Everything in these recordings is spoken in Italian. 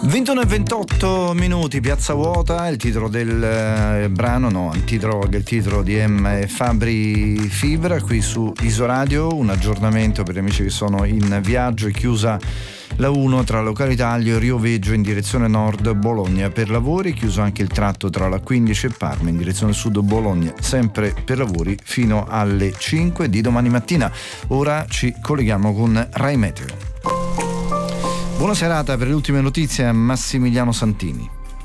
21:28, Piazza Vuota, il titolo del brano, il titolo di M. Fabri Fibra, qui su Isoradio. Un aggiornamento per gli amici che sono in viaggio: è chiusa la 1 tra Locale Italia e Rioveggio in direzione nord Bologna per lavori, chiuso anche il tratto tra la 15 e Parma in direzione sud Bologna, sempre per lavori fino alle 5 di domani mattina. Ora ci colleghiamo con Rai Meteo. Buona serata, per le ultime notizie a Massimiliano Santini.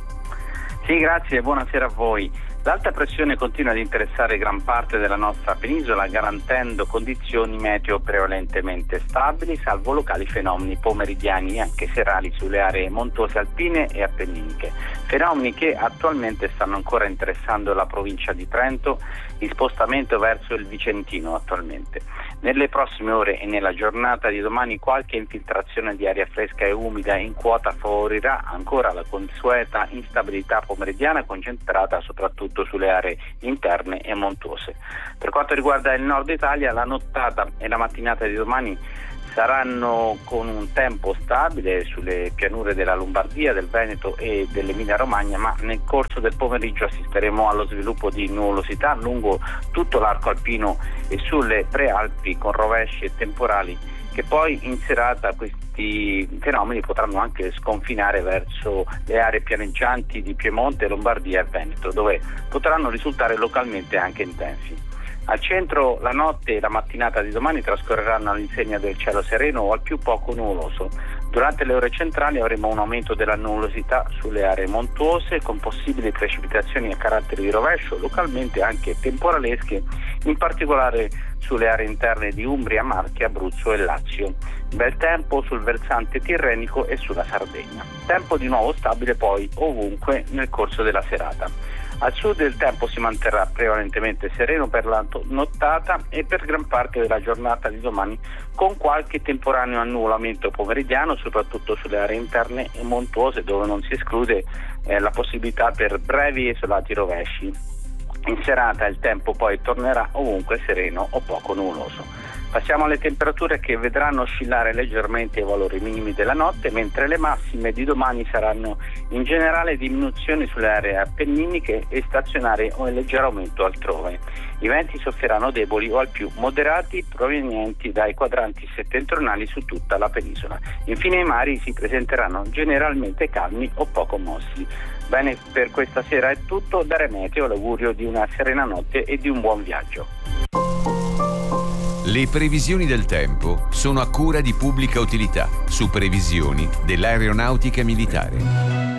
Sì, grazie, buonasera a voi. L'alta pressione continua ad interessare gran parte della nostra penisola, garantendo condizioni meteo prevalentemente stabili, salvo locali fenomeni pomeridiani e anche serali sulle aree montuose alpine e appenniniche. Fenomeni che attualmente stanno ancora interessando la provincia di Trento, in spostamento verso il Vicentino attualmente. Nelle prossime ore e nella giornata di domani qualche infiltrazione di aria fresca e umida in quota favorirà ancora la consueta instabilità pomeridiana, concentrata soprattutto sulle aree interne e montuose. Per quanto riguarda il nord Italia, la nottata e la mattinata di domani saranno con un tempo stabile sulle pianure della Lombardia, del Veneto e dell'Emilia Romagna, ma nel corso del pomeriggio assisteremo allo sviluppo di nuvolosità lungo tutto l'arco alpino e sulle prealpi, con rovesci e temporali che poi in serata questi fenomeni potranno anche sconfinare verso le aree pianeggianti di Piemonte, Lombardia e Veneto, dove potranno risultare localmente anche intensi. Al centro la notte e la mattinata di domani trascorreranno all'insegna del cielo sereno o al più poco nuvoloso. Durante le ore centrali avremo un aumento della nuvolosità sulle aree montuose, con possibili precipitazioni a carattere di rovescio, localmente anche temporalesche, in particolare sulle aree interne di Umbria, Marche, Abruzzo e Lazio. Bel tempo sul versante tirrenico e sulla Sardegna. Tempo di nuovo stabile poi ovunque nel corso della serata. Al sud il tempo si manterrà prevalentemente sereno per la nottata e per gran parte della giornata di domani, con qualche temporaneo annuvolamento pomeridiano, soprattutto sulle aree interne e montuose, dove non si esclude la possibilità per brevi e isolati rovesci. In serata il tempo poi tornerà ovunque sereno o poco nuvoloso. Passiamo alle temperature, che vedranno oscillare leggermente i valori minimi della notte, mentre le massime di domani saranno in generale diminuzioni sulle aree appenniniche e stazionarie o in leggero aumento altrove. I venti soffieranno deboli o al più moderati, provenienti dai quadranti settentrionali su tutta la penisola. Infine i mari si presenteranno generalmente calmi o poco mossi. Bene, per questa sera è tutto. Da Rai Meteo l'augurio di una serena notte e di un buon viaggio. Le previsioni del tempo sono a cura di Pubblica Utilità, su previsioni dell'Aeronautica Militare.